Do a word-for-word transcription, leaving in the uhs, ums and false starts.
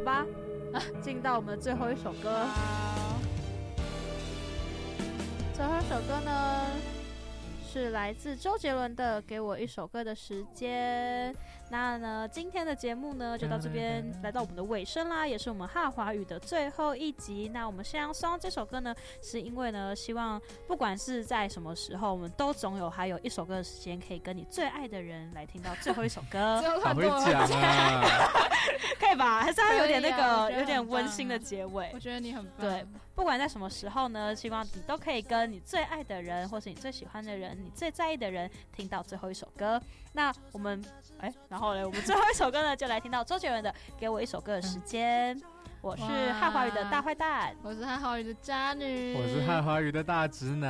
吧，进到我们的最后一首歌。最后一首歌呢，是来自周杰伦的《给我一首歌的时间》。那呢，今天的节目呢就到这边来到我们的尾声啦，也是我们哈华语的最后一集。那我们现在送上这首歌呢，是因为呢，希望不管是在什么时候，我们都总有还有一首歌的时间，可以跟你最爱的人来听到最后一首歌。 好会讲啊！ 可以吧？还是要有点那个、啊、有点温馨的结尾。 我觉得你很棒。 对，不管在什么时候呢，希望你都可以跟你最爱的人，或是你最喜欢的人，你最在意的人，听到最后一首歌。那我们，哎，然后呢，我们最后一首歌呢，就来听到周杰伦的《给我一首歌的时间》。我是汉华语的大坏蛋， 我是汉华语的渣女， 我是汉华语的大直男。